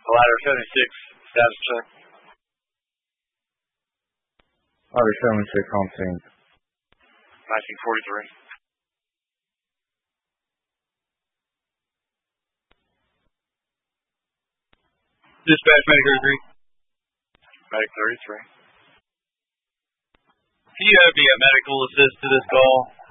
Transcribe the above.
Ladder 76, status check. Ladder 76 on scene. 1943. Dispatch Medic 33. Medic 33. Can you have me a medical assist to this call?